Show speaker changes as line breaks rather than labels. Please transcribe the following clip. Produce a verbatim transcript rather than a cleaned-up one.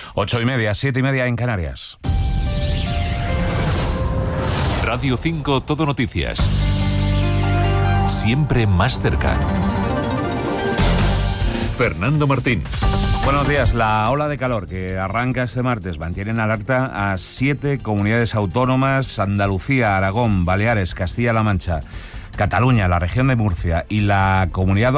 Ocho y media, siete y media en Canarias.
Radio cinco Todo Noticias. Siempre más cerca. Fernando Martín.
Buenos días. La ola de calor que arranca este martes mantiene en alerta a siete comunidades autónomas: Andalucía, Aragón, Baleares, Castilla-La Mancha, Cataluña, la región de Murcia y la Comunidad